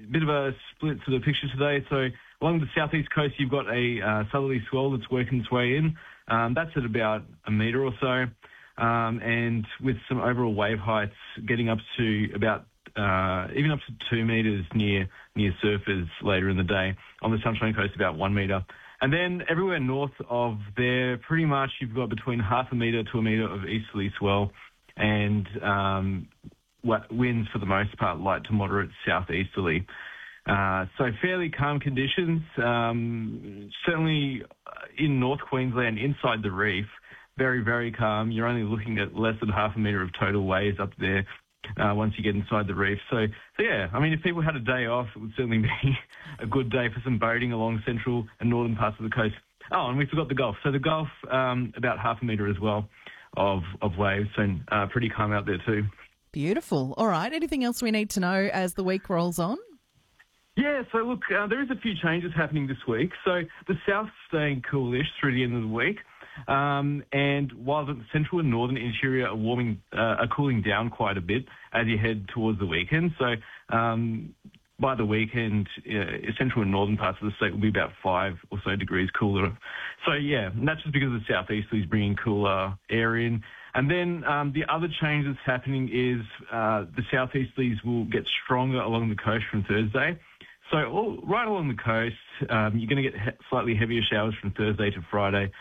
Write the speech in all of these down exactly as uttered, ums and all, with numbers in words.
bit of a split sort of picture today. So along the southeast coast, you've got a uh, southerly swell that's working its way in. Um, that's at about a metre or so, um, and with some overall wave heights getting up to about uh, even up to two metres near near surfers later in the day. On the Sunshine Coast, about one metre. And then everywhere north of there, pretty much you've got between half a metre to a metre of easterly swell, and um, winds for the most part light to moderate southeasterly. Uh, so fairly calm conditions, um, certainly in North Queensland, inside the reef, very, very calm. You're only looking at less than half a metre of total waves up there uh, once you get inside the reef. So, so, yeah, I mean, if people had a day off, it would certainly be a good day for some boating along central and northern parts of the coast. Oh, and we forgot the Gulf. So the Gulf, um, about half a metre as well of, of waves, and uh, pretty calm out there too. Beautiful. All right. Anything else we need to know as the week rolls on? Yeah, so look, uh, there is a few changes happening this week. So the south's staying coolish through the end of the week, um, and while the central and northern interior are warming, uh, are cooling down quite a bit as you head towards the weekend. So um, by the weekend, uh, central and northern parts of the state will be about five or so degrees cooler. So yeah, and that's just because the southeasterly is bringing cooler air in. And then um, the other change that's happening is uh, the southeasterlies will get stronger along the coast from Thursday. So all, right along the coast, um, you're going to get he- slightly heavier showers from Thursday to Friday,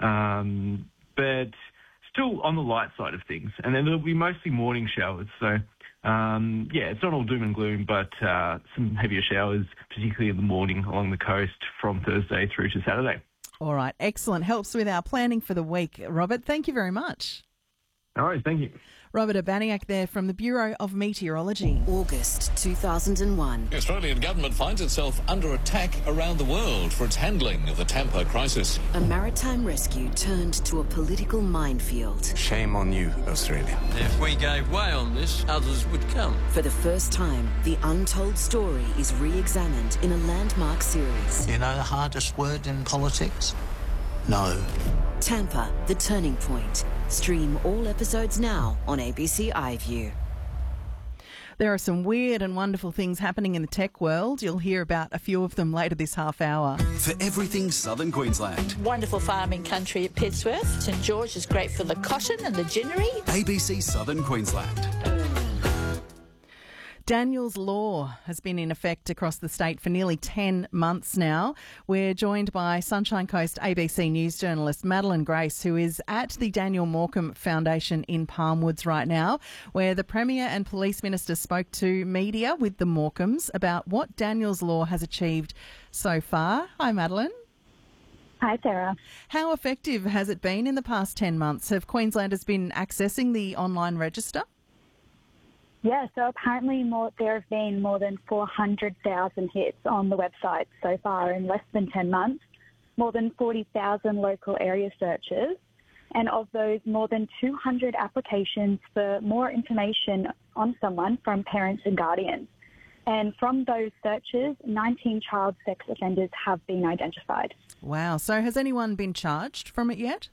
um, but still on the light side of things. And then there'll be mostly morning showers. So, um, yeah, it's not all doom and gloom, but uh, some heavier showers, particularly in the morning along the coast from Thursday through to Saturday. All right, excellent. Helps with our planning for the week. Robert, thank you very much. All right, thank you. Robert Urbaniak there from the Bureau of Meteorology. August two thousand one. The Australian government finds itself under attack around the world for its handling of the Tampa crisis. A maritime rescue turned to a political minefield. Shame on you, Australia. If we gave way on this, others would come. For the first time, the untold story is re-examined in a landmark series. You know the hardest word in politics? No. Tampa, The Turning Point. Stream all episodes now on A B C iView. There are some weird and wonderful things happening in the tech world. You'll hear about a few of them later this half hour. For everything Southern Queensland. Wonderful farming country at Pitsworth. St George is great for the cotton and the ginnery. A B C Southern Queensland. Daniel's Law has been in effect across the state for nearly ten months now. We're joined by Sunshine Coast A B C News journalist Madeline Grace, who is at the Daniel Morcombe Foundation in Palmwoods right now, where the Premier and Police Minister spoke to media with the Morcombes about what Daniel's Law has achieved so far. Hi, Madeline. Hi, Sarah. How effective has it been in the past ten months? Have Queenslanders been accessing the online register? Yeah, so apparently more, there have been more than four hundred thousand hits on the website so far in less than ten months, more than forty thousand local area searches, and of those, more than two hundred applications for more information on someone from parents and guardians. And from those searches, nineteen child sex offenders have been identified. Wow. So has anyone been charged from it yet?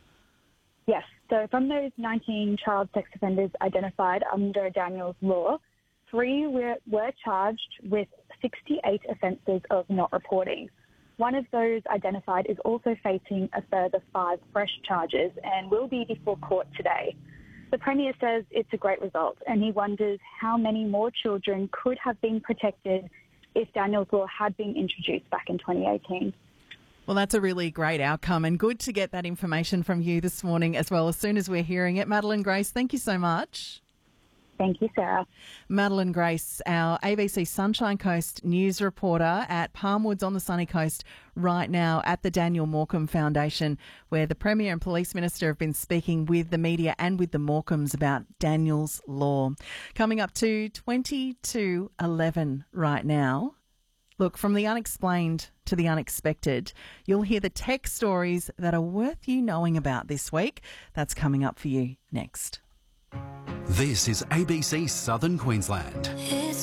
Yes. So from those nineteen child sex offenders identified under Daniel's Law, three were, were charged with sixty-eight offences of not reporting. One of those identified is also facing a further five fresh charges and will be before court today. The Premier says it's a great result, and he wonders how many more children could have been protected if Daniel's Law had been introduced back in twenty eighteen. Well, that's a really great outcome, and good to get that information from you this morning as well as soon as we're hearing it. Madeline Grace, thank you so much. Thank you, Sarah. Madeline Grace, our A B C Sunshine Coast news reporter at Palmwoods on the sunny coast right now at the Daniel Morcombe Foundation, where the Premier and Police Minister have been speaking with the media and with the Morcombes about Daniel's Law. Coming up to twenty to eleven right now. Look, from the unexplained to the unexpected, you'll hear the tech stories that are worth you knowing about this week. That's coming up for you next. This is A B C Southern Queensland. It's